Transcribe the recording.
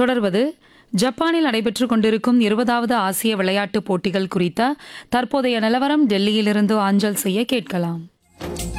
தொடர்வது ஜப்பானில் நடைபெற்றுக் கொண்டிருக்கும் 20வது ஆசிய விளையாட்டுப் போட்டிகள் குறித்த தற்போதைய நிலவரம் டெல்லியிலிருந்து அஞ்சல் செய்ய கேட்கலாம்.